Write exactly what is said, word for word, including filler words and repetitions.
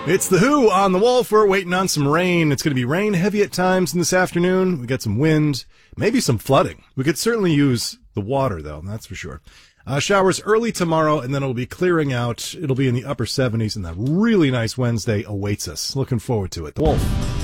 It's The Who on the Wolf. We're waiting on some rain. It's going to be rain heavy at times in this afternoon. We got some wind, maybe some flooding. We could certainly use the water, though, that's for sure. Uh, showers early tomorrow, and then it'll be clearing out. It'll be in the upper seventies, and that really nice Wednesday awaits us. Looking forward to it. The Wolf.